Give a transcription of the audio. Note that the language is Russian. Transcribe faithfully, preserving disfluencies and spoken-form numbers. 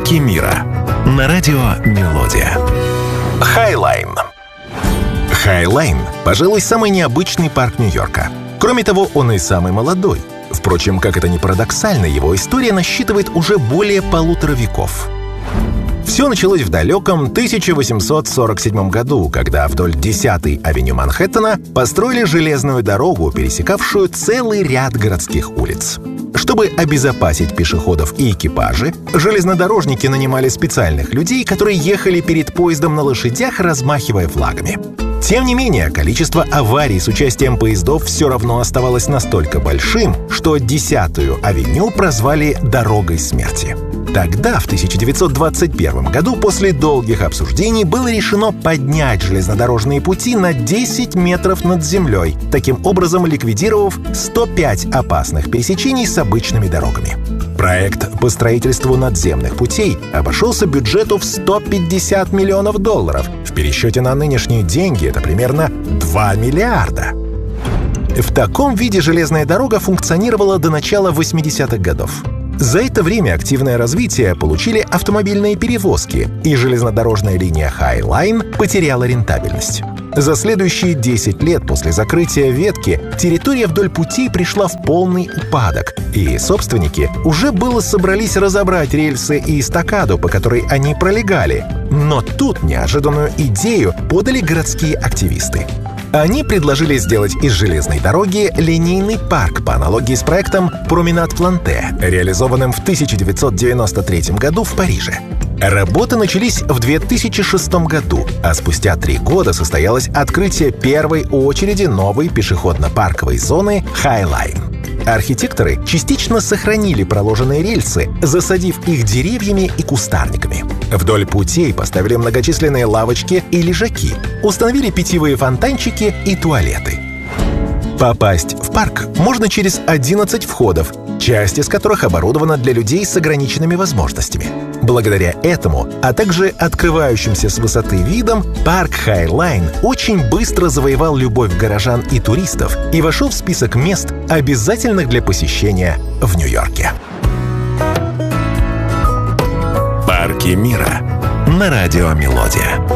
Парки мира на радио «Мелодия». Хай-Лайн. Хай-Лайн, пожалуй, самый необычный парк Нью-Йорка. Кроме того, он и самый молодой. Впрочем, как это ни парадоксально, его история насчитывает уже более полутора веков. Все началось в далеком тысяча восемьсот сорок седьмом году, когда вдоль десятой авеню Манхэттена построили железную дорогу, пересекавшую целый ряд городских улиц. Чтобы обезопасить пешеходов и экипажи, железнодорожники нанимали специальных людей, которые ехали перед поездом на лошадях, размахивая флагами. Тем не менее, количество аварий с участием поездов все равно оставалось настолько большим, что десятую авеню прозвали «дорогой смерти». Тогда, в тысяча девятьсот двадцать первом году, после долгих обсуждений, было решено поднять железнодорожные пути на десять метров над землей, таким образом ликвидировав сто пять опасных пересечений с обычными дорогами. Проект по строительству надземных путей обошелся бюджету в сто пятьдесят миллионов долларов. В пересчете на нынешние деньги это примерно два миллиарда. В таком виде железная дорога функционировала до начала восьмидесятых годов. За это время активное развитие получили автомобильные перевозки, и железнодорожная линия Хай-Лайн потеряла рентабельность. За следующие десять лет после закрытия ветки территория вдоль путей пришла в полный упадок, и собственники уже было собрались разобрать рельсы и эстакаду, по которой они пролегали. Но тут неожиданную идею подали городские активисты. Они предложили сделать из железной дороги линейный парк по аналогии с проектом «Променад Планте», реализованным в тысяча девятьсот девяносто третьем году в Париже. Работы начались в две тысячи шестом году, а спустя три года состоялось открытие первой очереди новой пешеходно-парковой зоны Хай-Лайн. Архитекторы частично сохранили проложенные рельсы, засадив их деревьями и кустарниками. Вдоль путей поставили многочисленные лавочки и лежаки, установили питьевые фонтанчики и туалеты. Попасть в парк можно через одиннадцать входов, часть из которых оборудована для людей с ограниченными возможностями. Благодаря этому, а также открывающимся с высоты видом, парк Хай-Лайн очень быстро завоевал любовь горожан и туристов и вошел в список мест, обязательных для посещения в Нью-Йорке. Парки мира на радио «Мелодия».